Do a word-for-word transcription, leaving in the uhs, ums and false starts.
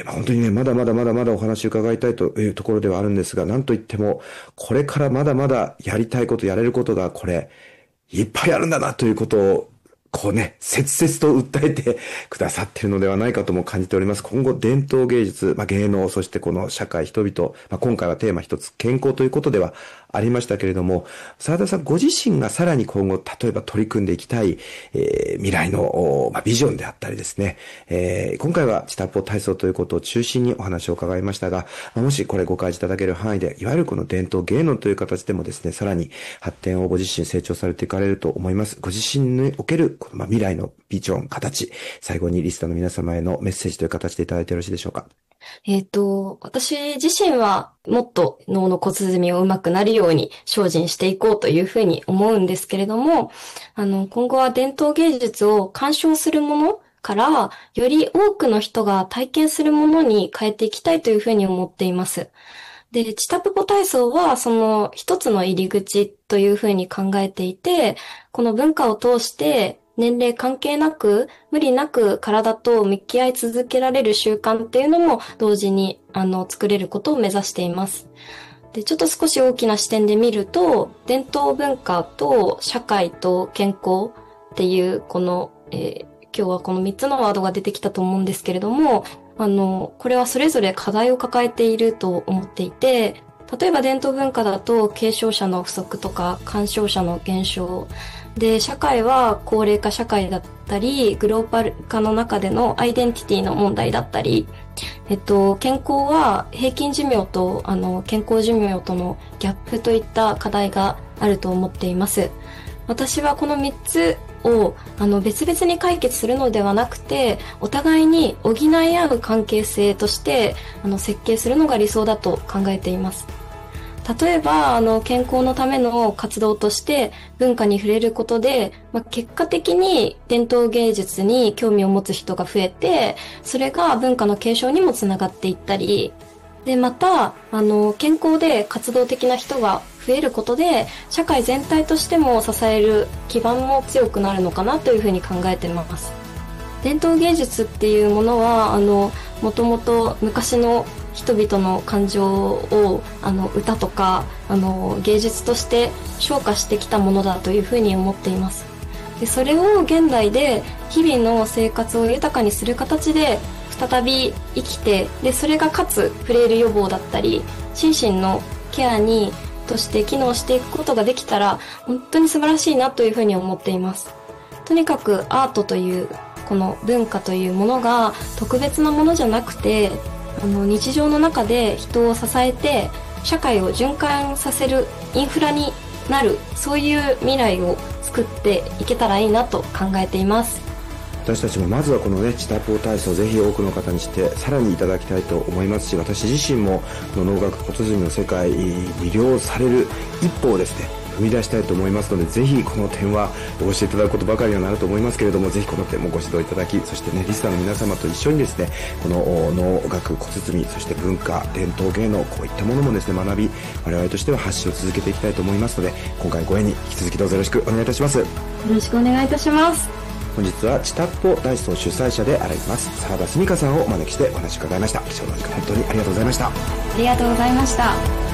ーまあ、本当にね、まだまだまだまだお話を伺いたいというところではあるんですが、なんといっても、これからまだまだやりたいこと、やれることが、これ、いっぱいあるんだなということを、こうね、切々と訴えてくださっているのではないかとも感じております。今後、伝統芸術、まあ、芸能、そしてこの社会、人々、まあ、今回はテーマ一つ、健康ということではありましたけれども、澤田さんご自身がさらに今後、例えば取り組んでいきたい、えー、未来の、まあ、ビジョンであったりですね、えー、今回はチタポ体操ということを中心にお話を伺いましたが、まあ、もしこれご開示いただける範囲で、いわゆるこの伝統芸能という形でもですね、さらに発展をご自身成長されていかれると思います。ご自身におけるこの、まあ、未来のビジョン、形、最後にリスナーの皆様へのメッセージという形でいただいてよろしいでしょうか。 えっと、私自身はもっと脳の骨積みを上手くなるように精進していこうというふうに思うんですけれども、あの、今後は伝統芸術を鑑賞するものから、より多くの人が体験するものに変えていきたいというふうに思っています。で、チタプポ体操はその一つの入り口というふうに考えていて、この文化を通して年齢関係なく、無理なく体と向き合い続けられる習慣っていうのも同時にあの作れることを目指しています。で、ちょっと少し大きな視点で見ると、伝統文化と社会と健康っていうこの、えー、今日はこのみっつのワードが出てきたと思うんですけれども、あの、これはそれぞれ課題を抱えていると思っていて、例えば伝統文化だと継承者の不足とか鑑賞者の減少で、社会は高齢化社会だったり、グローバル化の中でのアイデンティティの問題だったり、えっと、健康は平均寿命とあの健康寿命とのギャップといった課題があると思っています。私はこのみっつをあの別々に解決するのではなくて、お互いに補い合う関係性としてあの設計するのが理想だと考えています。例えばあの健康のための活動として文化に触れることで、まあ、結果的に伝統芸術に興味を持つ人が増えて、それが文化の継承にもつながっていったり、でまたあの健康で活動的な人が増えることで社会全体としても支える基盤も強くなるのかなというふうに考えています。伝統芸術っていうものはあのもともと昔の人々の感情をあの歌とかあの芸術として昇華してきたものだというふうに思っています。でそれを現代で日々の生活を豊かにする形で再び生きて、でそれがかつフレイル予防だったり心身のケアにとして機能していくことができたら本当に素晴らしいなというふうに思っています。とにかくアートというこの文化というものが特別なものじゃなくて、あの日常の中で人を支えて社会を循環させるインフラになる、そういう未来を作っていけたらいいなと考えています。 私たちもまずはこのねチタポ体操をぜひ多くの方にしてさらにいただきたいと思いますし、私自身もこの能楽骨積みの世界に魅了される一歩をですね踏み出したいと思いますので、ぜひこの点はお教えいただくことばかりにはなると思いますけれども、ぜひこの点もご指導いただき、そしてねリスナーの皆様と一緒にですねこの能楽骨積み、そして文化伝統芸能、こういったものもですね学び、我々としては発信を続けていきたいと思いますので、今回ご縁に引き続きどうぞよろしくお願いいたします。よろしくお願いいたします。 本日はチタッポ体操主催者であります澤田澄香さんをお招きしてお話を伺いました。貴重な時間本当にありがとうございました。 ありがとうございました。